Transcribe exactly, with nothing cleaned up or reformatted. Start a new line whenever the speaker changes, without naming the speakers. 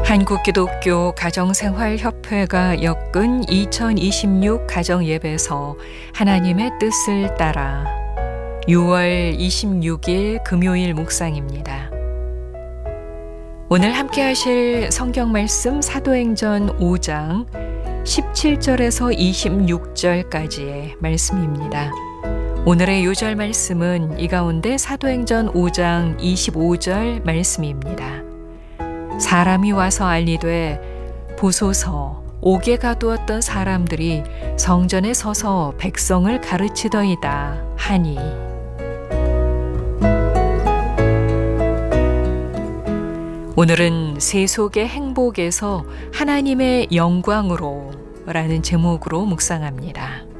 한국기독교 가정생활협회가 엮은 이천이십육 가정예배서 하나님의 뜻을 따라 유월 이십육일 금요일 묵상입니다. 오늘 함께 하실 성경 말씀 사도행전 오장 십칠절에서 이십육절까지의 말씀입니다. 오늘의 요절 말씀은 이 가운데 사도행전 오장 이십오절 말씀입니다. 사람이 와서 알리되 보소서 옥에 가두었던 사람들이 성전에 서서 백성을 가르치더이다 하니. 오늘은 세속의 행복에서 하나님의 영광으로 라는 제목으로 묵상합니다.